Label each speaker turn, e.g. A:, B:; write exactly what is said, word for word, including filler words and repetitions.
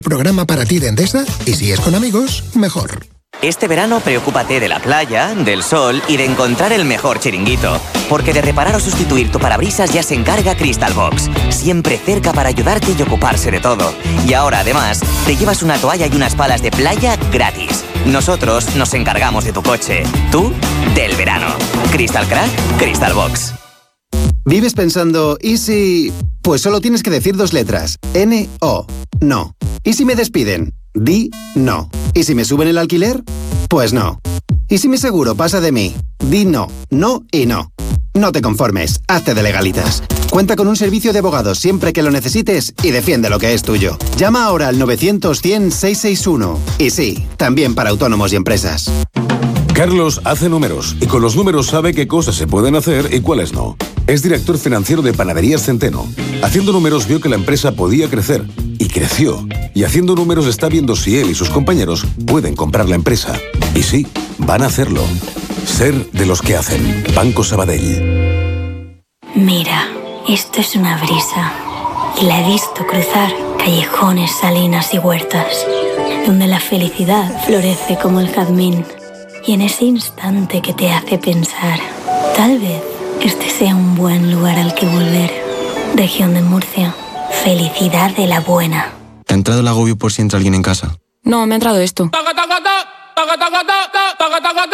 A: Programa para ti de Endesa, y si es con amigos, mejor.
B: Este verano preocúpate de la playa, del sol y de encontrar el mejor chiringuito. Porque de reparar o sustituir tu parabrisas ya se encarga Crystal Box. Siempre cerca para ayudarte y ocuparse de todo. Y ahora, además, te llevas una toalla y unas palas de playa gratis. Nosotros nos encargamos de tu coche. Tú, del verano. Crystal Crack, Crystal Box.
C: ¿Vives pensando, y si...? Pues solo tienes que decir dos letras. N O. No. ¿Y si me despiden? Di no. ¿Y si me suben el alquiler? Pues no. ¿Y si mi seguro pasa de mí? Di no. No y no. No te conformes. Hazte de Legalitas. Cuenta con un servicio de abogados siempre que lo necesites y defiende lo que es tuyo. Llama ahora al novecientos cien seiscientos sesenta y uno. Y sí, también para autónomos y empresas.
D: Carlos hace números y con los números sabe qué cosas se pueden hacer y cuáles no. Es director financiero de Panaderías Centeno. Haciendo números vio que la empresa podía crecer y creció. Y haciendo números está viendo si él y sus compañeros pueden comprar la empresa. Y sí, van a hacerlo. Ser de los que hacen. Banco Sabadell.
E: Mira, esto es una brisa. Y la he visto cruzar callejones, salinas y huertas, donde la felicidad florece como el jazmín. Y en ese instante que te hace pensar, tal vez este sea un buen lugar al que volver. Región de Murcia. Felicidad de la buena.
F: ¿Te ha entrado el agobio por si entra alguien en casa?
G: No, me ha entrado esto.